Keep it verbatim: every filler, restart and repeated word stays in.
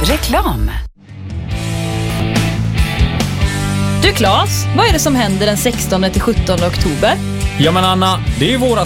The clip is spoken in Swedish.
Reklam. Du Claes, vad är det som händer den sextonde till sjuttonde oktober? Ja men Anna, det är ju våra